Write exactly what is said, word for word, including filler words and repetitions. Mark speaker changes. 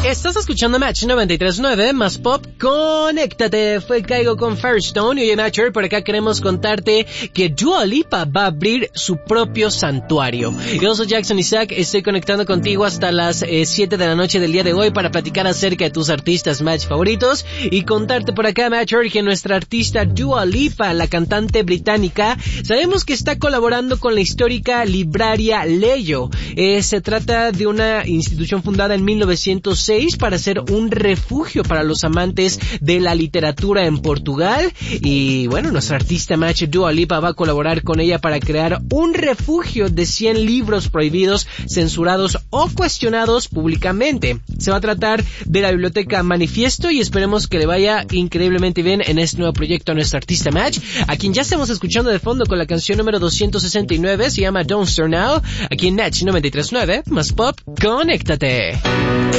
Speaker 1: Estás escuchando Match noventa y tres punto nueve, más pop, conéctate. Fue Caigo con Firestone y hoy, Matcher, por acá queremos contarte que Dua Lipa va a abrir su propio santuario. Yo soy Jackson Isaac, estoy conectando contigo hasta las eh, siete de la noche del día de hoy para platicar acerca de tus artistas Match favoritos y contarte por acá, Matcher, que nuestra artista Dua Lipa, la cantante británica, sabemos que está colaborando con la histórica libraria Leyo. Eh, se trata de una institución fundada en mil novecientos seis para ser un refugio para los amantes de la literatura en Portugal. Y bueno, nuestra artista Match Dua Lipa va a colaborar con ella para crear un refugio de cien libros prohibidos, censurados o cuestionados públicamente. Se va a tratar de la biblioteca Manifiesto y esperemos que le vaya increíblemente bien en este nuevo proyecto a nuestra artista Match, a quien ya estamos escuchando de fondo con la canción número doscientos sesenta y nueve, se llama Don't Start Now, aquí en Match noventa y tres punto nueve, más pop, conéctate.